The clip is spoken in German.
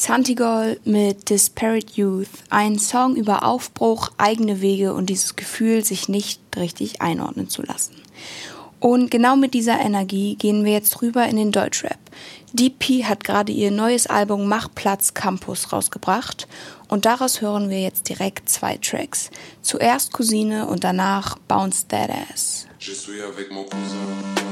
Santigol mit Disparate Youth, ein Song über Aufbruch, eigene Wege und dieses Gefühl, sich nicht richtig einordnen zu lassen. Und genau mit dieser Energie gehen wir jetzt rüber in den Deutschrap. DP hat gerade ihr neues Album Mach Platz Campus rausgebracht und daraus hören wir jetzt direkt 2 Tracks. Zuerst Cousine und danach Bounce That Ass.